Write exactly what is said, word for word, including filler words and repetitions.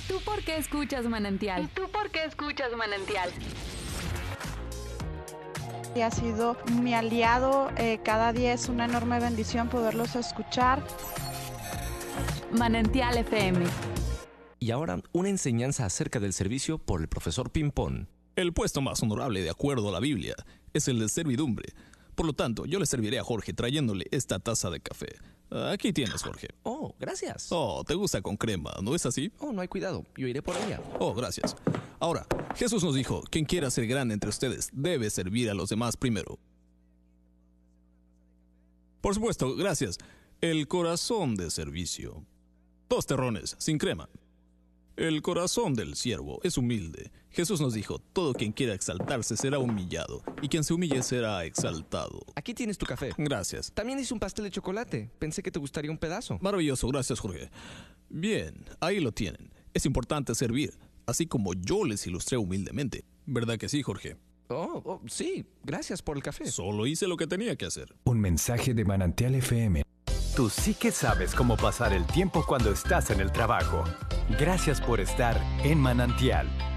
tú por qué escuchas Manantial? ¿Y tú por qué escuchas Manantial? Y ha sido mi aliado, eh, cada día es una enorme bendición poderlos escuchar. Manantial F M. Y ahora, una enseñanza acerca del servicio por el profesor Pimpón. El puesto más honorable, de acuerdo a la Biblia, es el de servidumbre. Por lo tanto, yo le serviré a Jorge trayéndole esta taza de café. Aquí tienes, Jorge. Oh, gracias. Oh, te gusta con crema, ¿no es así? Oh, no hay cuidado, yo iré por ella. Oh, gracias. Ahora, Jesús nos dijo, quien quiera ser grande entre ustedes debe servir a los demás primero. Por supuesto, gracias. El corazón de servicio. Dos terrones, sin crema. El corazón del siervo es humilde. Jesús nos dijo, todo quien quiera exaltarse será humillado, y quien se humille será exaltado. Aquí tienes tu café. Gracias. También hice un pastel de chocolate. Pensé que te gustaría un pedazo. Maravilloso, gracias, Jorge. Bien, ahí lo tienen. Es importante servir, así como yo les ilustré humildemente. ¿Verdad que sí, Jorge? Oh, oh, sí, gracias por el café. Solo hice lo que tenía que hacer. Un mensaje de Manantial F M. Tú sí que sabes cómo pasar el tiempo cuando estás en el trabajo. Gracias por estar en Manantial.